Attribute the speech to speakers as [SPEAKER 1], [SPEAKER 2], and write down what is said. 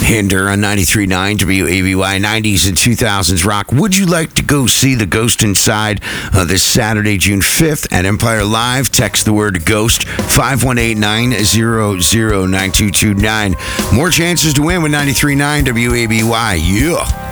[SPEAKER 1] Hinder on 93.9 WABY, 90s and 2000s rock. Would you like to go see the Ghost Inside this Saturday, June 5th at Empire Live? Text the word GHOST, 518-900-9229. More chances to win with 93.9 WABY. Yeah.